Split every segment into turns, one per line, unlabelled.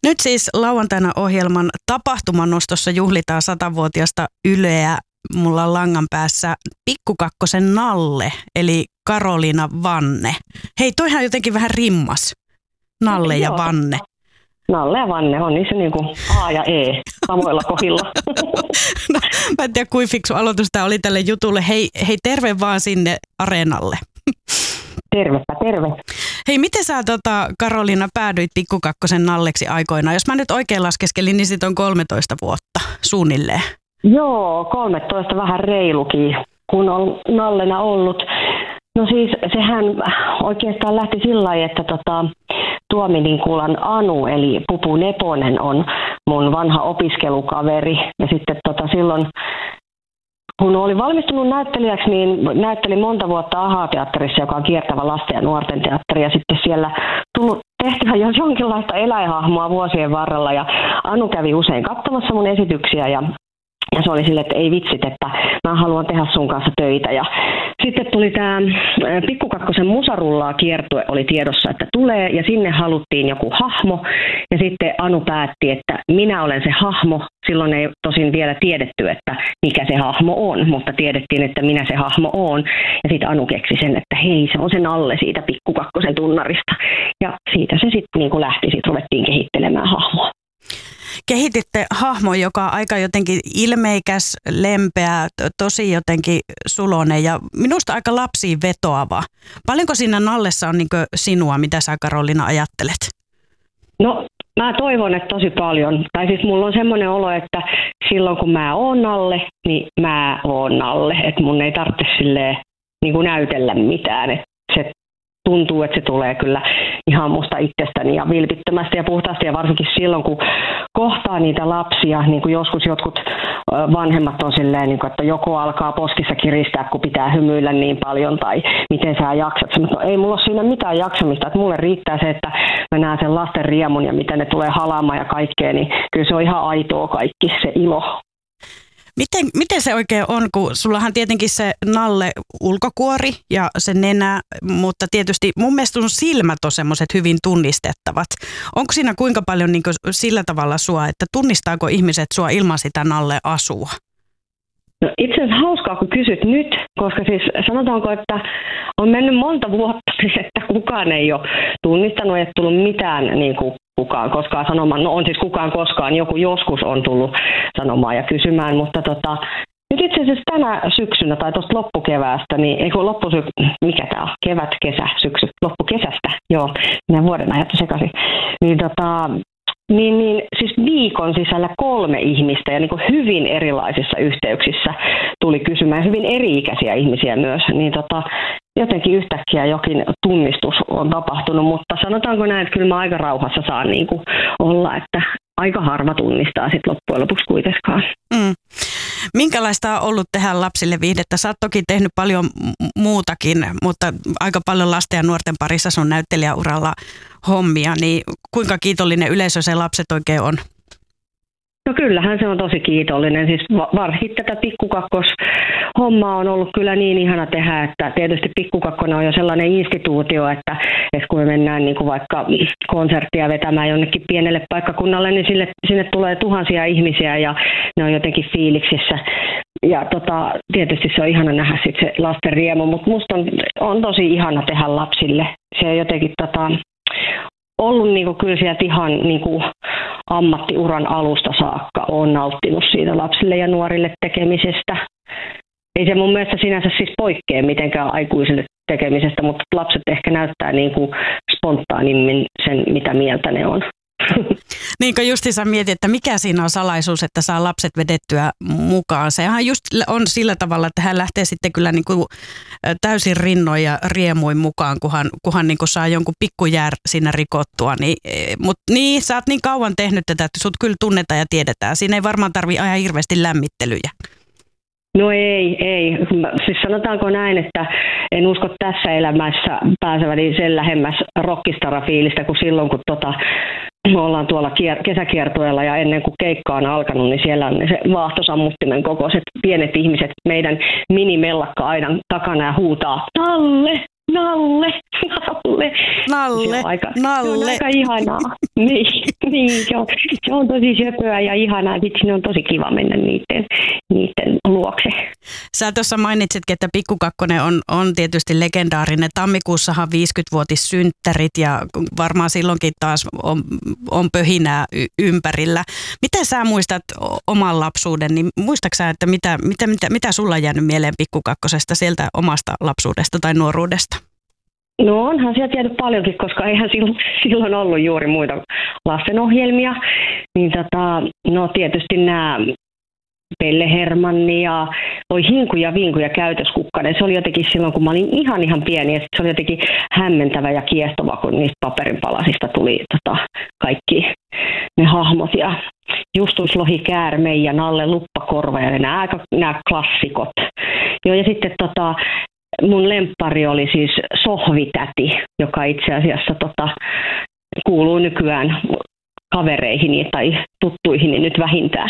Nyt siis lauantaina ohjelman tapahtumanostossa juhlitaan 100-vuotiasta Yleä. Mulla on langan päässä Pikkukakkosen Nalle, eli Karoliina Vanne. Hei, toihan jotenkin vähän rimmas. Nalle ja Vanne.
Nalle ja Vanne on niissä niinku A ja E samoilla kohdilla.
No, mä en tiedä, kuinka fiksu aloitus tämä oli tälle jutulle. Hei, terve vaan sinne areenalle.
Tervepä, terve.
Hei, miten sä Karoliina päädyit Pikkukakkosen Nalleksi aikoinaan? Jos mä nyt oikein laskeskelin, niin sit on 13 vuotta suunnilleen. Joo,
13 vähän reilukin, kun on Nallena ollut. No siis sehän oikeastaan lähti sillä lailla, että Tuomininkulan Anu eli Pupu Neponen on mun vanha opiskelukaveri. Ja sitten silloin, kun olin valmistunut näyttelijäksi, niin näyttelin monta vuotta AHA-teatterissa, joka on kiertävä lasten ja nuorten teatteri. Ja sitten siellä tullut tehtyä jo jonkinlaista eläinhahmoa vuosien varrella. Ja Anu kävi usein katsomassa mun esityksiä ja se oli silleen, että ei vitsit, että mä haluan tehdä sun kanssa töitä. Ja sitten tuli tämä Pikkukakkosen Musarullaa kiertue oli tiedossa, että tulee, ja sinne haluttiin joku hahmo. Ja sitten Anu päätti, että minä olen se hahmo. Silloin ei tosin vielä tiedetty, että mikä se hahmo on, mutta tiedettiin, että minä se hahmo on. Ja sitten Anu keksi sen, että hei, se on se Nalle siitä Pikkukakkosen tunnarista. Ja siitä se sitten niin lähti, sitten ruvettiin kehittelemään hahmoa.
Kehititte hahmo, joka on aika jotenkin ilmeikäs, lempeä, tosi jotenkin sulonen ja minusta aika lapsiin vetoava. Paljonko siinä Nallessa on niin sinua, mitä sä Karoliina ajattelet?
No mä toivon, että tosi paljon. Tai siis mulla on semmoinen olo, että silloin kun mä oon Nalle, niin mä oon Nalle. Että mun ei tarvitse silleen niin kuin näytellä mitään. Että se tuntuu, että se tulee kyllä ihan musta itsestäni ja vilpittömästi ja puhtaasti. Ja varsinkin silloin, kun kohtaa niitä lapsia, niin kuin joskus jotkut vanhemmat on silleen, niin kuin, että joko alkaa poskissa kiristää, kun pitää hymyillä niin paljon, tai miten sä jaksat. No, ei mulla ole siinä mitään jaksamista. Että mulle riittää se, että mä näen sen lasten riemun ja miten ne tulee halaamaan ja kaikkea, niin kyllä se on ihan aitoa kaikki se ilo.
Miten se oikein on, kun sullahan tietenkin se Nalle ulkokuori ja se nenä, mutta tietysti mun mielestä sun silmät on semmoiset hyvin tunnistettavat. Onko siinä kuinka paljon niin kuin sillä tavalla sua, että tunnistaako ihmiset sua ilman sitä Nalle-asua?
No itse asiassa hauskaa, kun kysyt nyt, koska siis sanotaanko, että on mennyt monta vuotta, että kukaan ei ole tunnistanut, ei tullut mitään niin kuin kukaan koskaan sanomaan. No on siis kukaan koskaan, joku joskus on tullut sanomaan ja kysymään, mutta nyt itse asiassa tänä syksynä tai tuosta loppukeväästä, niin mikä tämä on? Kevät, kesä, syksy, loppukesästä, joo, minä vuoden ajattu sekaisin, niin siis viikon sisällä 3 ihmistä ja niin kuin hyvin erilaisissa yhteyksissä tuli kysymään, hyvin eri-ikäisiä ihmisiä myös, niin jotenkin yhtäkkiä jokin tunnistus on tapahtunut, mutta sanotaanko näin, että kyllä mä aika rauhassa saan niin kuin olla, että aika harva tunnistaa sitten loppujen lopuksi kuitenkaan.
Minkälaista on ollut tehdä lapsille viihdettä? Sä oot toki tehnyt paljon muutakin, mutta aika paljon lasten ja nuorten parissa sun näyttelijäuralla hommia, niin kuinka kiitollinen yleisö se lapset oikein on?
No kyllähän se on tosi kiitollinen. Siis varsinkin tätä Pikkukakkos-hommaa on ollut kyllä niin ihana tehdä, että tietysti Pikkukakkonen on jo sellainen instituutio, että kun me mennään niin kuin vaikka konserttia vetämään jonnekin pienelle paikkakunnalle, niin sinne tulee tuhansia ihmisiä ja ne on jotenkin fiiliksissä. Ja tietysti se on ihana nähdä sit se lasten riemu, mutta musta on tosi ihana tehdä lapsille. Se on jotenkin ollut niinku kyllä sieltä ihan niinku ammattiuran alusta saakka on nauttinut siitä lapsille ja nuorille tekemisestä. Ei se mun mielestä sinänsä siis poikkea mitenkään aikuisille tekemisestä, mutta lapset ehkä näyttää niinku spontaanimmin sen, mitä mieltä ne on.
Niin kuin justiinsa mietin, että mikä siinä on salaisuus, että saa lapset vedettyä mukaan. Sehän just on sillä tavalla, että hän lähtee sitten kyllä niin kuin täysin rinnoin ja riemuin mukaan, kunhan niin kuin saa jonkun pikkujär siinä rikottua. Mutta niin, sä oot niin kauan tehnyt tätä, että sut kyllä tunnetaan ja tiedetään. Siinä ei varmaan tarvitse aina hirveästi lämmittelyjä.
No ei. Siis sanotaanko näin, että en usko tässä elämässä pääseväni sen lähemmäs rockistara-fiilistä kuin silloin, kun me ollaan tuolla kesäkiertueella ja ennen kuin keikka on alkanut, niin siellä on se vaahtosammuttimen kokoiset pienet ihmiset meidän minimellakka aidan takana ja huutaa Nalle, Nalle.
Nalle.
Se on aika ihanaa. niin se on tosi söpöä ja ihanaa. Sitten on tosi kiva mennä niiden luokse.
Sä tuossa mainitsitkin, että Pikku Kakkonen on tietysti legendaarinen. Tammikuussahan 50-vuotissynttärit ja varmaan silloinkin taas on pöhinää ympärillä. Miten sä muistat oman lapsuuden? Niin muistatko sä, että mitä sulla on jäänyt mieleen Pikku Kakkosesta sieltä omasta lapsuudesta tai nuoruudesta?
No onhan sieltä jäänyt paljonkin, koska eihän silloin ollut juuri muita lastenohjelmia. Niin no tietysti nämä Pelle Hermanni ja toi Hinku ja Vinku ja Käytöskukkanen. Se oli jotenkin silloin, kun mä olin ihan pieni ja se oli jotenkin hämmentävä ja kiehtova, kun niistä paperinpalasista tuli kaikki ne hahmot ja Justus Lohi Käärme ja Nalle Luppakorva ja nämä klassikot. Joo, ja sitten mun lemppari oli siis Sohvitäti, joka itse asiassa kuuluu nykyään kavereihini tai tuttuihini nyt vähintään.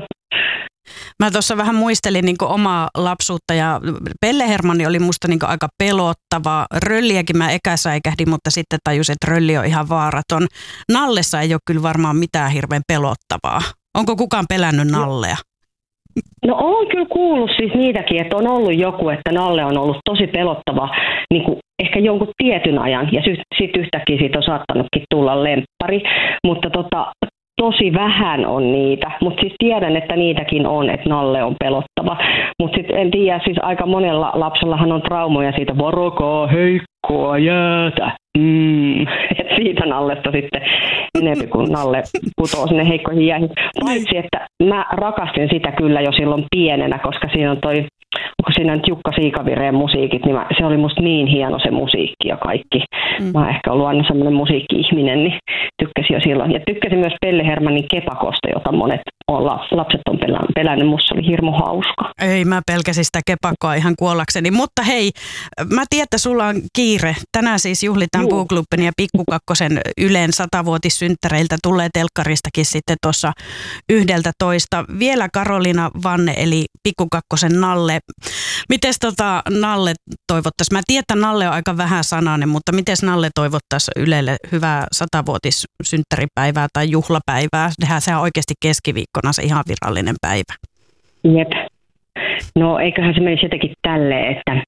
Mä tuossa vähän muistelin niin omaa lapsuutta ja Pelle Hermanni oli musta niin aika pelottava. Rölliäkin mä säikähdin, mutta sitten tajusin, että Rölli on ihan vaaraton. Nallessa ei ole kyllä varmaan mitään hirveän pelottavaa. Onko kukaan pelännyt Nallea?
No on kyllä kuullut siis niitäkin, että on ollut joku, että Nalle on ollut tosi pelottava niin kuin ehkä jonkun tietyn ajan ja sitten yhtäkkiä siitä on saattanutkin tulla lemppari, mutta tosi vähän on niitä, mutta siis tiedän, että niitäkin on, että Nalle on pelottava, mutta sitten en tiedä, siis aika monella lapsellahan on traumoja siitä varokaa heikkoa jäätä. Et siitä Nallesta sitten enemmän kuin Nalle putoo sinne heikkoihin jäihin. Paitsi, että mä rakastin sitä kyllä jo silloin pienenä, koska siinä on onko siinä nyt Jukka Siikavireen musiikit, niin se oli musta niin hieno se musiikki ja kaikki. Mä oon ehkä ollut aina semmoinen musiikki-ihminen, niin tykkäsin jo silloin. Ja tykkäsin myös Pelle Hermannin Kepakosta, jota monet lapset on pelännyt. Musta oli hirmu hauska.
Ei, mä pelkäsin sitä Kepakkoa ihan kuollakseni. Mutta hei, mä tiedän, että sulla on kiire. Tänään siis juhlitaan Puuklubben ja Pikku Kakkosen Ylen 100-vuotissynttäreiltä tulee telkkaristakin sitten tuossa 11. Vielä Karoliina Vanne eli Pikku Kakkosen Nalle. Mites Nalle toivottaisi? Mä tiedän, että Nalle on aika vähän sanainen, mutta mites Nalle toivottaisi Ylelle hyvää 100-vuotissynttäripäivää tai juhlapäivää? Sehän on oikeasti keskiviikkona se ihan virallinen päivä.
Jep. No eiköhän se menisi jotenkin tälleen, että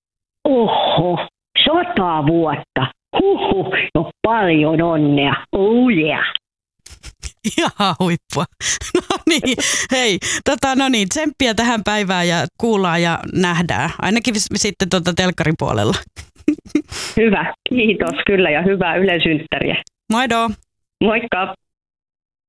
100 vuotta. No paljon onnea. Oh yeah.
Ihan huippua. No niin, hei, tsemppiä tähän päivään ja kuullaan ja nähdään. Ainakin sitten telkkarin puolella.
Hyvä, kiitos kyllä ja hyvää Ylen synttäriä.
Moido.
Moikka.